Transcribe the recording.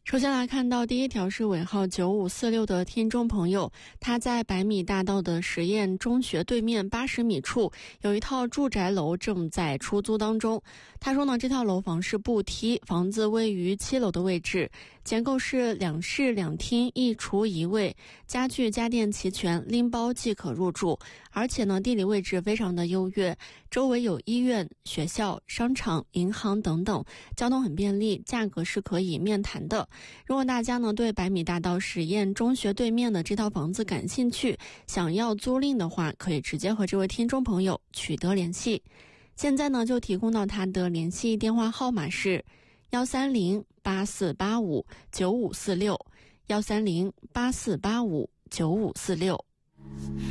首先来看到第一条是尾号9546的听众朋友，他在百米大道的实验中学对面80米处有一套住宅楼正在出租当中。他说呢，这套楼房是步梯，房子位于7楼的位置，结构是2室2厅1厨1卫，家具家电齐全，拎包即可入住。而且呢，地理位置非常的优越，周围有医院、学校、商场、银行等等，交通很便利，价格是可以面谈的。如果大家呢对百米大道实验中学对面的这套房子感兴趣，想要租赁的话，可以直接和这位听众朋友取得联系。现在呢就提供到他的联系电话号码是13084859546，13084859546。